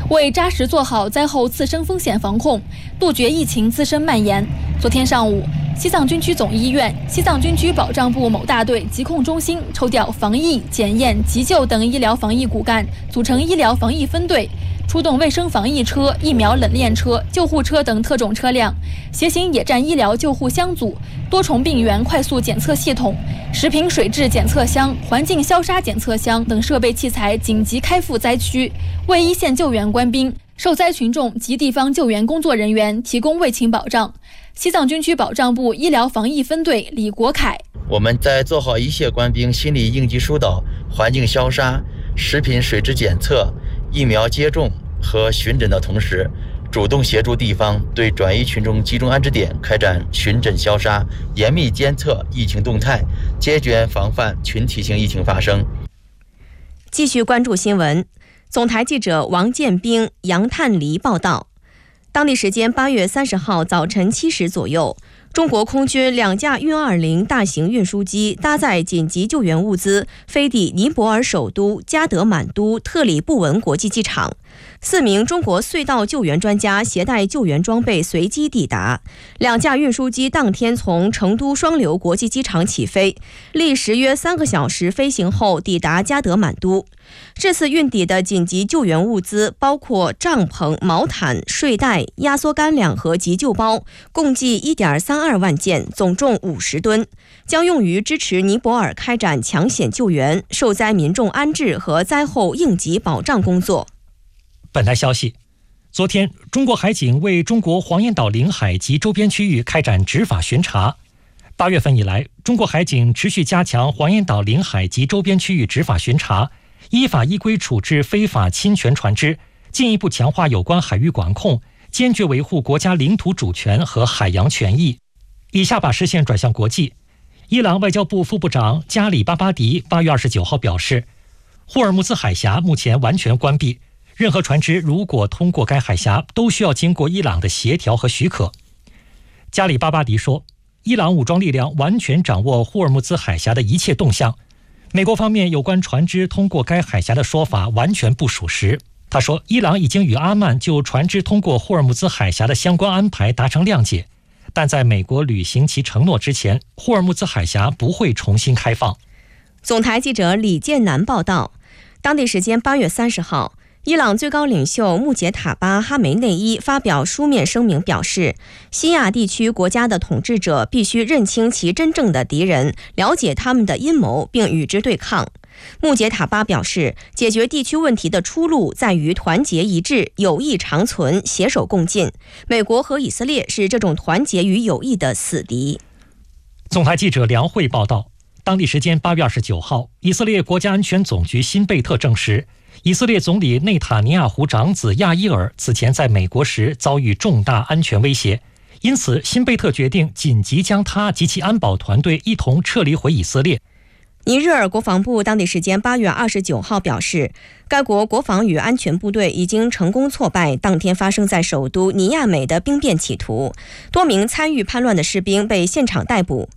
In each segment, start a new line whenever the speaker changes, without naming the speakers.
为扎实做好灾后次生风险防控，杜绝疫情滋生蔓延。昨天上午，西藏军区总医院、西藏军区保障部某大队疾控中心抽调防疫、检验、急救等医疗防疫骨干，组成医疗防疫分队，出动卫生防疫车、疫苗冷链车、救护车等特种车辆，携行野战医疗救护箱组、多重病原快速检测系统、食品水质检测箱、环境消杀检测箱等设备器材，紧急开赴灾区，为一线救援官兵、受灾群众及地方救援工作人员提供卫勤保障。西藏军区保障部医疗防疫分队李国凯：
我们在做好一线官兵心理应急疏导、环境消杀、食品水质检测、疫苗接种和巡诊的同时，主动协助地方对转移群众集中安置点开展巡诊消杀，严密监测疫情动态，坚决防范群体性疫情发生。
继续关注新闻。总台记者王建兵、杨探黎报道，当地时间8月30号早晨7时左右，中国空军2架运20大型运输机搭载紧急救援物资飞抵尼泊尔首都加德满都特里布文国际机场。4名中国隧道救援专家携带救援装备随机抵达。2架运输机当天从成都双流国际机场起飞，历时约3个小时飞行后抵达加德满都。这次运抵的紧急救援物资包括帐篷、毛毯、睡袋、压缩干粮和急救包，共计1.32万件，总重50吨，将用于支持尼泊尔开展抢险救援、受灾民众安置和灾后应急保障工作。
本台消息，昨天，中国海警为中国黄岩岛领海及周边区域开展执法巡查。8月份以来，中国海警持续加强黄岩岛领海及周边区域执法巡查，依法依规处置非法侵权船只，进一步强化有关海域管控，坚决维护国家领土主权和海洋权益。以下把视线转向国际。伊朗外交部副部长加里巴巴迪8月29号表示，霍尔木兹海峡目前完全关闭，任何船只如果通过该海峡，都需要经过伊朗的协调和许可。加里巴巴迪说，伊朗武装力量完全掌握霍尔木兹海峡的一切动向，美国方面有关船只通过该海峡的说法完全不属实。他说，伊朗已经与阿曼就船只通过霍尔木兹海峡的相关安排达成谅解，但在美国履行其承诺之前，霍尔木兹海峡不会重新开放。
总台记者李建南报道，当地时间8月30号，伊朗最高领袖穆杰塔巴·哈梅内伊发表书面声明表示，西亚地区国家的统治者必须认清其真正的敌人，了解他们的阴谋，并与之对抗。穆杰塔巴表示，解决地区问题的出路在于团结一致、友谊长存、携手共进。美国和以色列是这种团结与友谊的死敌。
总台记者梁慧报道，当地时间8月29号，以色列国家安全总局辛贝特证实，以色列总理内塔尼亚胡长子亚伊尔此前在美国时遭遇重大安全威胁，因此辛贝特决定紧急将他及其安保团队一同撤离回以色列。
尼日尔国防部当地时间8月29号表示，该国国防与安全部队已经成功挫败当天发生在首都尼亚美的兵变企图，多名参与叛乱的士兵被现场逮捕。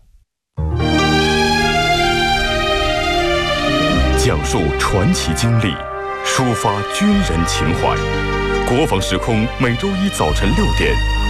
讲述传奇经历，抒发军人情怀。国防时空每周一早晨6点，